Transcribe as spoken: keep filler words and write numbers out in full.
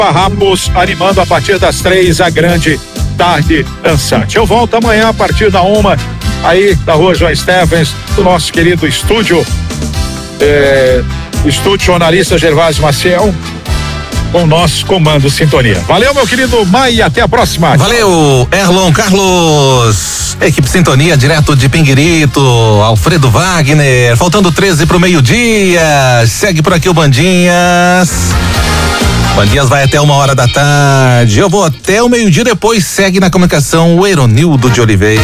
Farrapos, animando a partir das três a grande tarde dançante. Eu volto amanhã a partir da uma, aí da rua João Stevens, do nosso querido estúdio, é, estúdio jornalista Gervásio Maciel, com o nosso comando Sintonia. Valeu, meu querido Mai, e até a próxima. Valeu, Erlon Carlos, equipe Sintonia, direto de Pinguirito, Alfredo Wagner, faltando treze pro meio-dia, segue por aqui o Bandinhas. Bandinhas vai até uma hora da tarde, eu vou até o meio-dia, depois segue na comunicação o Eronildo de Oliveira.